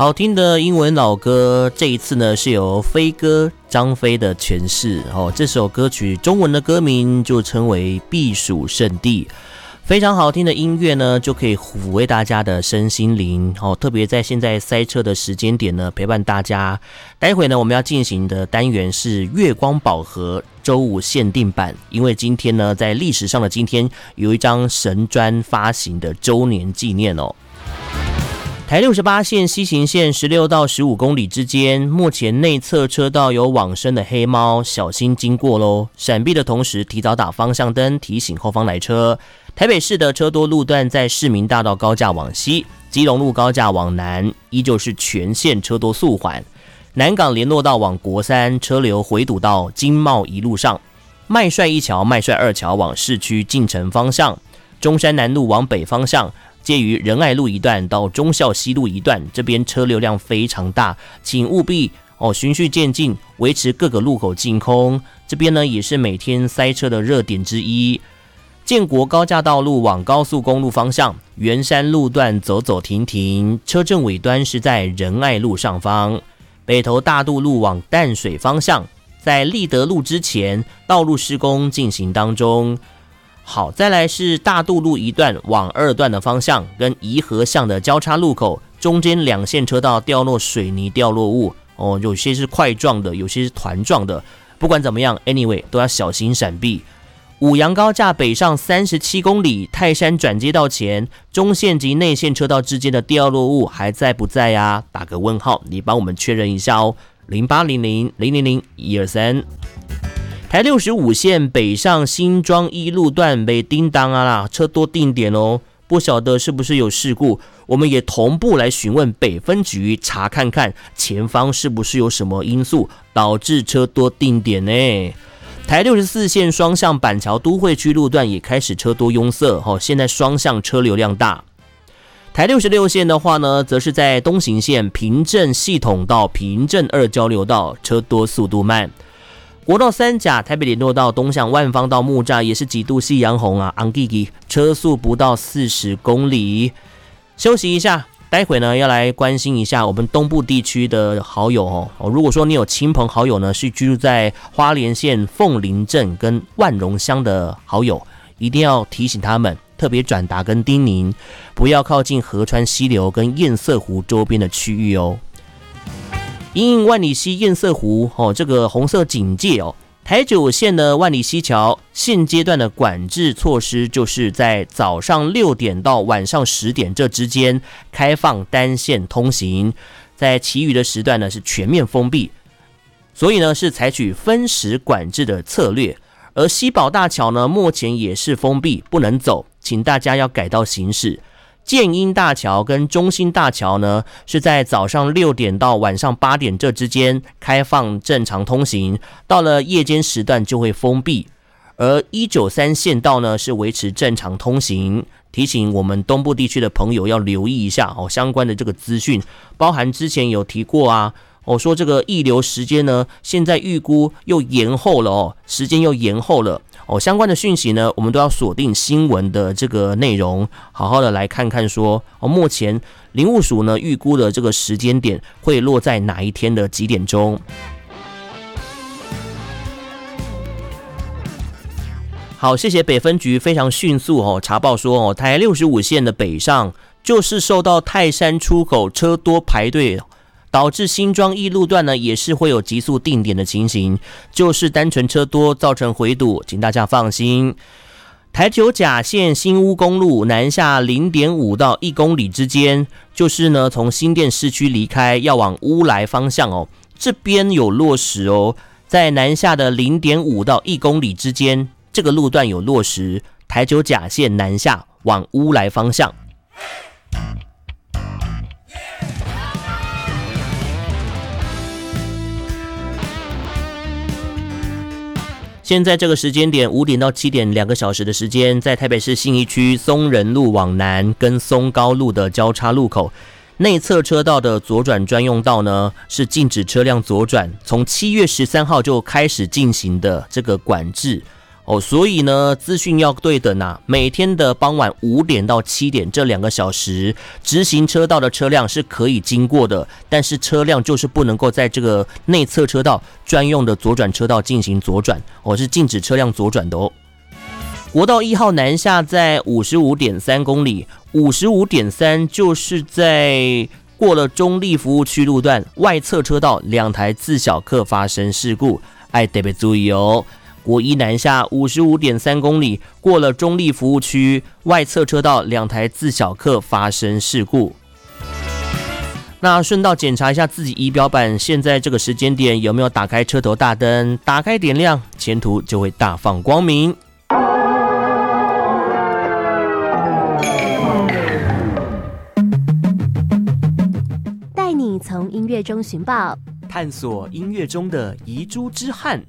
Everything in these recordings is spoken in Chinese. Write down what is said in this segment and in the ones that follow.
好听的英文老歌，这一次呢是由飞哥张飞的诠释哦。这首歌曲中文的歌名就称为避暑胜地，非常好听的音乐呢，就可以抚慰大家的身心灵哦。特别在现在塞车的时间点呢，陪伴大家。待会呢，我们要进行的单元是月光宝盒周五限定版，因为今天呢，在历史上的今天有一张神专发行的周年纪念哦。台68线西行线16到15公里之间，目前内侧车道有往生的黑猫，小心经过咯。闪避的同时提早打方向灯，提醒后方来车。台北市的车多路段在市民大道高架往西，基隆路高架往南依旧是全线车多速缓。南港联络道往国三车流回堵到经贸一路上，麦帅一桥、麦帅二桥往市区进城方向，中山南路往北方向。介于仁爱路一段到忠孝西路一段，这边车流量非常大，请务必循序渐进，维持各个路口净空。这边呢也是每天塞车的热点之一。建国高架道路往高速公路方向，圆山路段走走停停，车阵尾端是在仁爱路上方。北投大渡路往淡水方向，在立德路之前，道路施工进行当中。好，再来是大渡路一段往二段的方向，跟宜和巷的交叉路口中间两线车道掉落水泥掉落物有些是块状的，有些是团状的。不管怎么样 ，anyway 都要小心闪避。五杨高架北上37公里，泰山转接道前中线及内线车道之间的掉落物还在不在呀？打个问号，你帮我们确认一下哦。0800000123。台65线北上新庄一路段被叮当啦，车多定点哦，不晓得是不是有事故，我们也同步来询问北分局，查看看前方是不是有什么因素导致车多定点呢？台64线双向板桥都会区路段也开始车多拥塞现在双向车流量大。台66线的话呢，则是在东行线平镇系统到平镇二交流道车多速度慢。国道三甲台北联络道东向万方到木栅也是几度夕阳红啊，昂吉吉车速不到40公里。休息一下，待会呢要来关心一下我们东部地区的好友如果说你有亲朋好友呢是居住在花莲县凤林镇跟万荣乡的好友，一定要提醒他们特别转达跟叮咛，不要靠近河川溪流跟堰塞湖周边的区域哦。因应万里溪堰塞湖这个红色警戒台9线的万里溪桥现阶段的管制措施就是在早上6点到晚上10点这之间开放单线通行，在其余的时段呢是全面封闭，所以呢是采取分时管制的策略。而西宝大桥呢目前也是封闭，不能走，请大家要改道行驶。建英大桥跟中兴大桥呢，是在早上6点到晚上8点这之间开放正常通行，到了夜间时段就会封闭。而193县道呢是维持正常通行，提醒我们东部地区的朋友要留意一下相关的这个资讯，包含之前有提过啊。说这个溢流时间呢，现在预估又延后了时间又延后了相关的讯息呢，我们都要锁定新闻的这个内容，好好的来看看说目前林务署呢预估的这个时间点会落在哪一天的几点钟。好，谢谢北分局非常迅速查报说台65线的北上就是受到泰山出口车多排队，导致新庄一路段呢也是会有急速定点的情形，就是单纯车多造成回堵，请大家放心。台9甲线新屋公路南下 0.5 到1公里之间，就是呢从新店市区离开要往乌来方向这边有落实在南下的 0.5 到1公里之间，这个路段有落实，台9甲线南下往乌来方向。现在这个时间点5点到7点2个小时的时间，在台北市信义区松仁路往南跟松高路的交叉路口，内侧车道的左转专用道呢是禁止车辆左转，从7月13号就开始进行的这个管制所以呢，资讯要对等啊。每天的傍晚5点到7点这2个小时，直行车道的车辆是可以经过的，但是车辆就是不能够在这个内侧车道专用的左转车道进行左转，是禁止车辆左转的哦。国道1号南下在 55.3 公里 ,55.3 就是在过了中立服务区路段外侧车道2台自小客发生事故，特别注意哦。国一南下 55.3 公里，过了中立服务区外侧车道2台自小客发生事故。那顺道检查一下自己仪表板，现在这个时间点有没有打开车头大灯，打开点亮，前途就会大放光明。 带你从音乐中寻宝， 探索音乐中的遗珠之憾。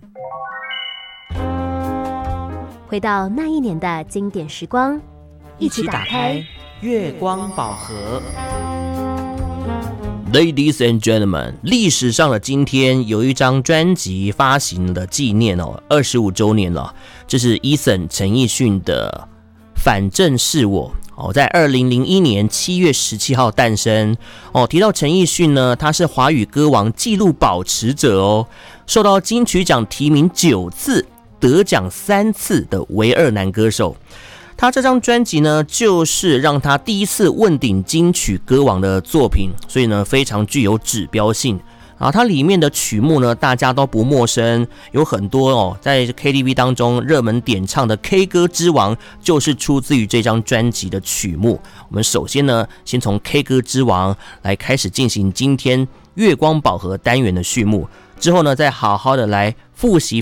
回到那一年的经典时光， 一起打开月光宝盒。Ladies and gentlemen， 历史上的今天有一张专辑发行的纪念25周年了，这是 Eason 陈奕迅的《反正是我》。在2001年7月17号诞生。提到陈奕迅呢，他是华语歌王纪录保持者受到金曲奖提名9次，得奖3次的唯二男歌手。他这张专辑呢，就是让他第一次问鼎金曲歌王的作品，所以呢非常具有指标性。它里面的曲目呢，大家都不陌生，有很多在 KTV 当中热门点唱的 K 歌之王，就是出自于这张专辑的曲目。我们首先呢，先从 K 歌之王来开始进行今天月光宝盒单元的序幕，之后呢，再好好的来复习